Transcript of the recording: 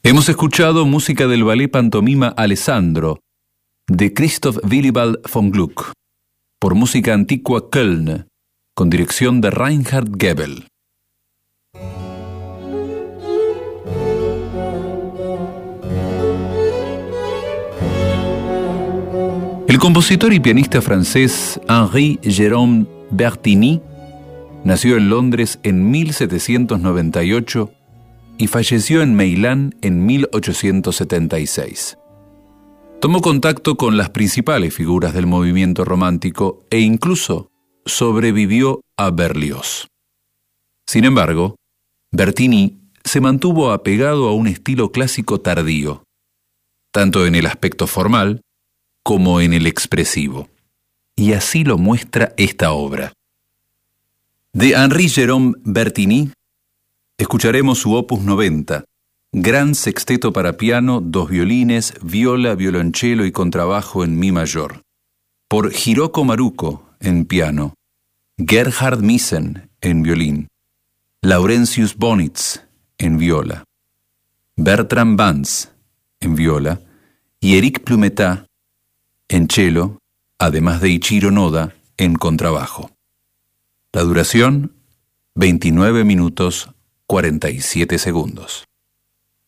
Hemos escuchado música del ballet pantomima Alessandro, de Christoph Willibald von Gluck, por Música Antigua Köln, con dirección de Reinhard Goebel. El compositor y pianista francés Henri-Jérôme Bertigny nació en Londres en 1798 y falleció en Meilán en 1876. Tomó contacto con las principales figuras del movimiento romántico e incluso sobrevivió a Berlioz. Sin embargo, Bertigny se mantuvo apegado a un estilo clásico tardío, tanto en el aspecto formal como en el expresivo, y así lo muestra esta obra. De Henri-Jérôme Bertigny escucharemos su opus 90, gran sexteto para piano, 2 violines, viola, violonchelo y contrabajo en mi mayor, por Hiroko Maruko en piano, Gerhard Missen en violín, Laurentius Bonitz en viola, Bertrand Banz en viola y Éric Plumetat en cello, además de Ichiro Noda en contrabajo. La duración, 29 minutos 47 segundos.